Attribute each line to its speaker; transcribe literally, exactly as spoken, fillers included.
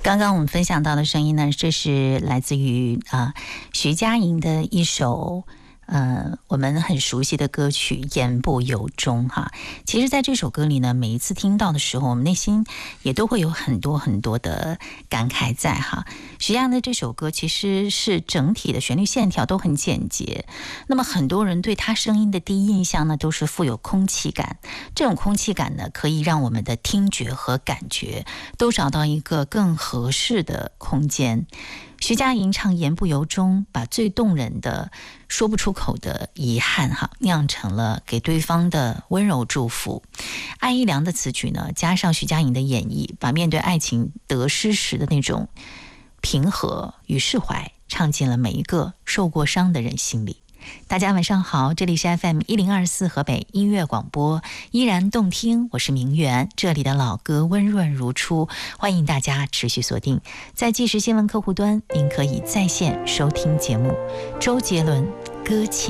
Speaker 1: 刚刚我们分享到的声音呢，这是来自于啊、呃、徐佳莹的一首呃我们很熟悉的歌曲《言不由衷》哈。其实在这首歌里呢，每一次听到的时候，我们内心也都会有很多很多的感慨在哈。徐佳莹的这首歌其实是整体的旋律线条都很简洁，那么很多人对她声音的第一印象呢，都是富有空气感。这种空气感呢，可以让我们的听觉和感觉都找到一个更合适的空间。徐佳莹唱言不由衷，把最动人的说不出口的遗憾哈，酿成了给对方的温柔祝福。艾怡良的词曲呢，加上徐佳莹的演绎，把面对爱情得失时的那种平和与释怀唱进了每一个受过伤的人心里。大家晚上好，这里是 F M 一零二四河北音乐广播，依然动听，我是明媛，这里的老歌温润如初，欢迎大家持续锁定。在即时新闻客户端，您可以在线收听节目。周杰伦歌情。